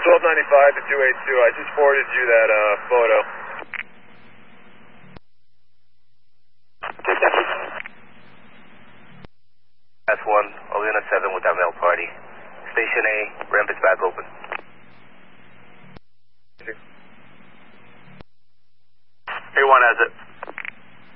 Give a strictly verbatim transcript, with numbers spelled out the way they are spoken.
twelve ninety-five to two eighty-two, I just forwarded you that uh, photo. That's one, Olena seven with that mail party. Station A, ramp is back open.